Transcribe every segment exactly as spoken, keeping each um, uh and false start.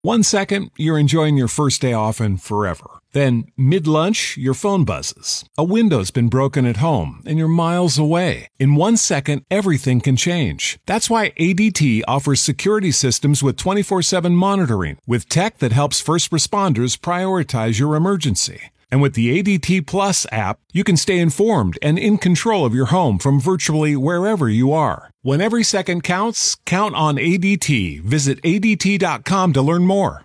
One second, you're enjoying your first day off and forever. Then, mid-lunch, your phone buzzes. A window's been broken at home, and you're miles away. In one second, everything can change. That's why A D T offers security systems with twenty-four seven monitoring, with tech that helps first responders prioritize your emergency. And with the A D T Plus app, you can stay informed and in control of your home from virtually wherever you are. When every second counts, count on A D T. Visit A D T dot com to learn more.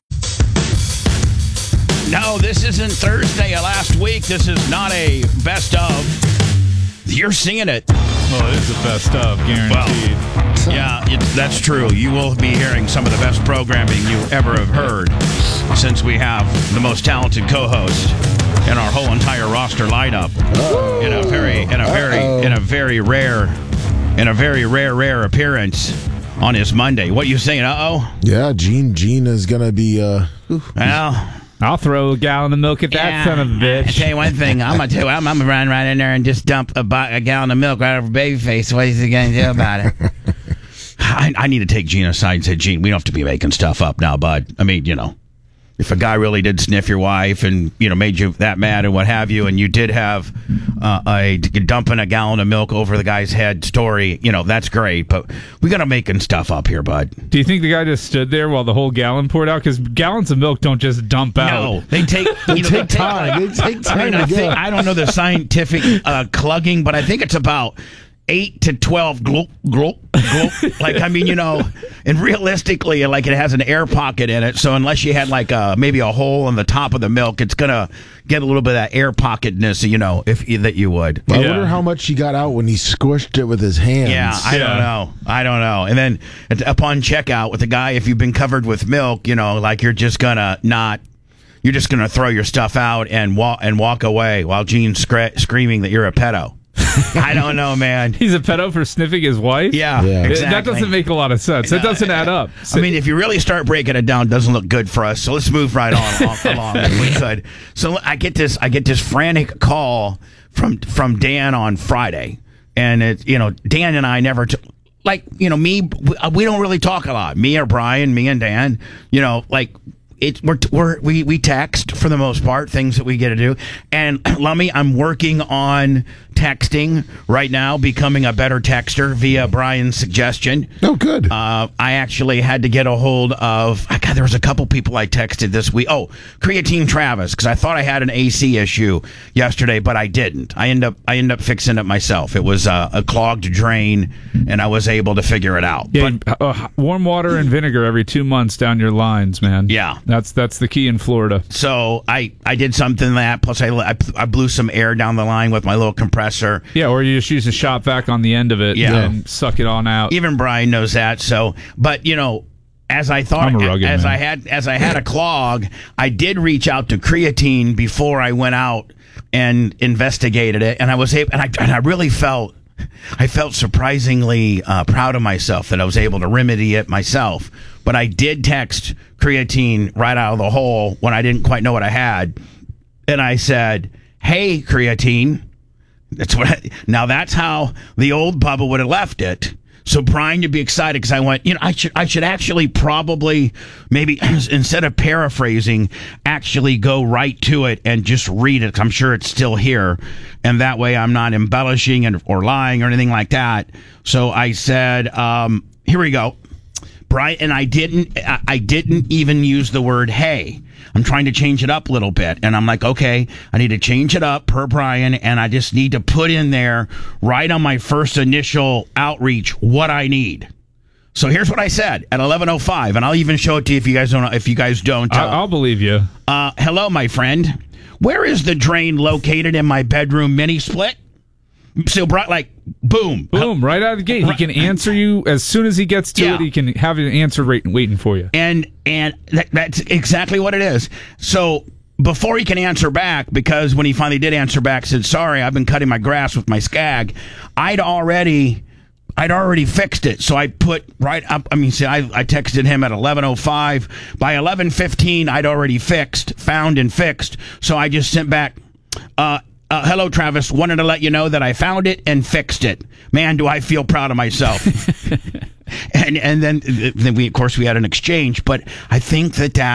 No, this isn't Thursday of last week. This is not a best of. You're seeing it. Well, it is the best of, guaranteed. Well, yeah, it, that's true. You will be hearing some of the best programming you ever have heard, since we have the most talented co-host in our whole entire roster lineup. Uh-oh. In a very, in a very, Uh-oh. in a very rare, in a very rare, rare appearance on his Monday. What you saying? Uh oh. Yeah, Gene. Gene is gonna be. Uh, well. I'll throw a gallon of milk at that yeah, son of a bitch. I tell you one thing, I'm gonna tell you, I'm, I'm gonna run right in there and just dump a, a gallon of milk right over Babyface. What is he gonna do about it? I, I need to take Gene aside and say, Gene, we don't have to be making stuff up now, bud. I mean, you know, if a guy really did sniff your wife and, you know, made you that mad and what have you, and you did have uh, a dumping a gallon of milk over the guy's head story, you know, that's great. But we got to making stuff up here, bud. Do you think the guy just stood there while the whole gallon poured out? Because gallons of milk don't just dump out. No, they take, they, you know, take they time. Take, they take time. I, mean, to I, go. think, I don't know the scientific uh, clugging, but I think it's about eight to twelve glop, glop, glop. Like, I mean, you know, and realistically, like, it has an air pocket in it. So unless you had, like, a, maybe a hole in the top of the milk, it's going to get a little bit of that air pocketness, you know, if that you would. I yeah. wonder how much he got out when he squished it with his hands. Yeah, I yeah. don't know. I don't know. And then upon checkout with the guy, if you've been covered with milk, you know, like, you're just going to not... You're just going to throw your stuff out and walk and walk away while Gene's scra- screaming that you're a pedo. I don't know, man. He's a pedo for sniffing his wife? Yeah, yeah. exactly. That doesn't make a lot of sense. That doesn't add up. I mean, if you really start breaking it down, it doesn't look good for us. So let's move right on along if we could. So I get this, I get this frantic call from from Dan on Friday, and it, you know, Dan and I never. T- like, you know, me, we don't really talk a lot. Me or Brian, me and Dan, you know, like. It, we're, we're, we we text for the most part, things that we get to do. And Lummy, I'm working on texting right now, becoming a better texter via Brian's suggestion. Oh, good. Uh, I actually had to get a hold of, God, there was a couple people I texted this week. Oh, Creatine Travis, because I thought I had an A C issue yesterday, but I didn't. I end up I end up fixing it myself. It was uh, a clogged drain, and I was able to figure it out. Yeah, But, uh, warm water and vinegar every two months down your lines, man. Yeah. That's that's the key in Florida. So I, I did something that, plus I, I, I blew some air down the line with my little compressor. Yeah, or you just use a shop vac on the end of it Yeah. and suck it on out. Even Brian knows that. So, but you know, as I thought, I'm a rugged as man. I had as I had a clog, I did reach out to creatine before I went out and investigated it, and I was able, and I, and I really felt. I felt surprisingly uh, proud of myself that I was able to remedy it myself. But I did text creatine right out of the hole when I didn't quite know what I had. And I said, hey, creatine. That's what. I, now, that's how the old Bubba would have left it. So Brian, you'd be excited because I went, you know, I should I should actually probably maybe instead of paraphrasing, actually go right to it and just read it. I'm sure it's still here. And that way I'm not embellishing and or lying or anything like that. So I said, um, here we go. Brian, and I didn't I, I didn't even use the word hey. I'm trying to change it up a little bit. And I'm like, okay, I need to change it up per Brian, and I just need to put in there right on my first initial outreach what I need. So here's what I said at eleven oh five, and I'll even show it to you if you guys don't. If you guys don't, uh, I, I'll believe you. Uh, hello, my friend. Where is the drain located in my bedroom mini split? So, like, boom. Boom, right out of the gate. He can answer you as soon as he gets to Yeah. it. He can have an answer waiting, waiting for you. And and that, that's exactly what it is. So before he can answer back, because when he finally did answer back, said, sorry, I've been cutting my grass with my Skag, I'd already... I'd already fixed it, so I put right up. I mean, see, I, I texted him at eleven oh five. By eleven fifteen, I'd already fixed, found and fixed. So I just sent back, uh, Uh, hello, Travis. Wanted to let you know that I found it and fixed it. Man, do I feel proud of myself. and and then, then we, of course, we had an exchange. But I think that that